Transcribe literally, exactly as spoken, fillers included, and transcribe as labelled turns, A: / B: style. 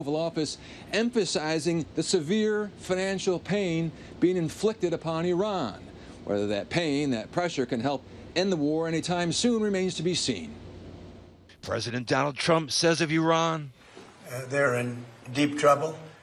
A: Oval Office emphasizing the severe financial pain being inflicted upon Iran. Whether that pain, that pressure can help end the war anytime soon remains to be seen.
B: President Donald Trump says of Iran,
C: uh, they're in deep trouble.